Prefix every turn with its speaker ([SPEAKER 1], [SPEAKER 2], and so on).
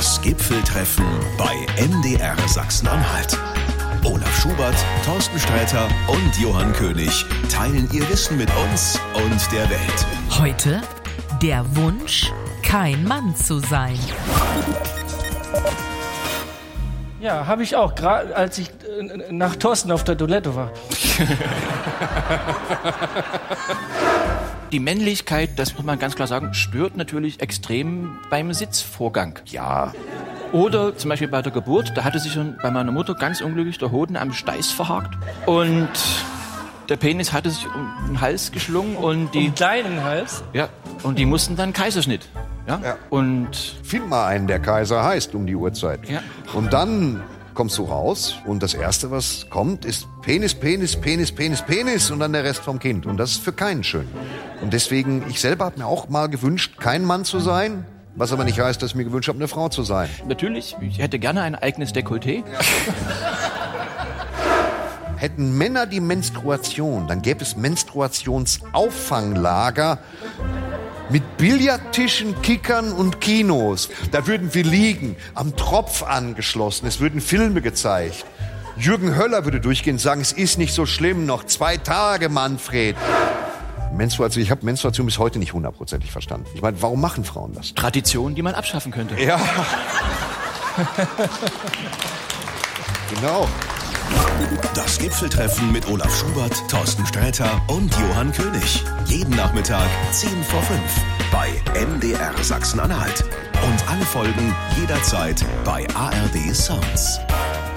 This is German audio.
[SPEAKER 1] Das Gipfeltreffen bei MDR Sachsen-Anhalt. Olaf Schubert, Thorsten Sträter und Johann König teilen ihr Wissen mit uns und der Welt.
[SPEAKER 2] Heute der Wunsch, kein Mann zu sein.
[SPEAKER 3] Ja, habe ich auch, gerade als ich nach Thorsten auf der Toilette war.
[SPEAKER 4] Die Männlichkeit, das muss man ganz klar sagen, stört natürlich extrem beim Sitzvorgang. Ja. Oder zum Beispiel bei der Geburt, da hatte sich schon bei meiner Mutter ganz unglücklich der Hoden am Steiß verhakt. Und der Penis hatte sich um den Hals geschlungen. Und die,
[SPEAKER 3] um deinen Hals?
[SPEAKER 4] Ja, und die mussten dann Kaiserschnitt. Ja? Und
[SPEAKER 5] find mal einen, der Kaiser heißt um die Uhrzeit.
[SPEAKER 4] Ja.
[SPEAKER 5] Und dann kommst du raus und das Erste, was kommt, ist Penis, Penis, Penis, Penis, Penis und dann der Rest vom Kind. Und das ist für keinen schön. Und deswegen, ich selber habe mir auch mal gewünscht, kein Mann zu sein, was aber nicht heißt, dass ich mir gewünscht habe, eine Frau zu sein.
[SPEAKER 4] Natürlich, ich hätte gerne ein eigenes Dekolleté.
[SPEAKER 5] Hätten Männer die Menstruation, dann gäbe es Menstruationsauffanklager mit Billardtischen, Kickern und Kinos. Da würden wir liegen, am Tropf angeschlossen. Es würden Filme gezeigt. Jürgen Höller würde durchgehen und sagen, es ist nicht so schlimm, noch 2 Tage, Manfred. Menstruation, ich habe Menstruation bis heute nicht 100% verstanden. Ich meine, warum machen Frauen das?
[SPEAKER 4] Tradition, die man abschaffen könnte.
[SPEAKER 5] Ja. Genau.
[SPEAKER 1] Das Gipfeltreffen mit Olaf Schubert, Thorsten Sträter und Johann König. Jeden Nachmittag 10 vor 5 bei MDR Sachsen-Anhalt. Und alle Folgen jederzeit bei ARD Sounds.